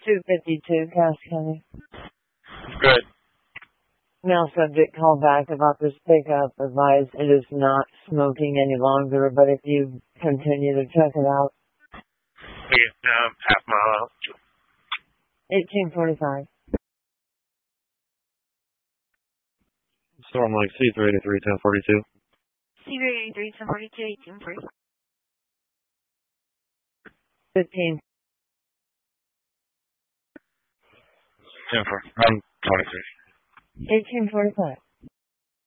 252, Cass County. Good. Now subject call back about this pickup. Advise it is not smoking any longer, but if you continue to check it out. Half mile out. 1845. Storm like C383 1042. C383 1042 1840. 15. 10 for, I'm 23. 1845.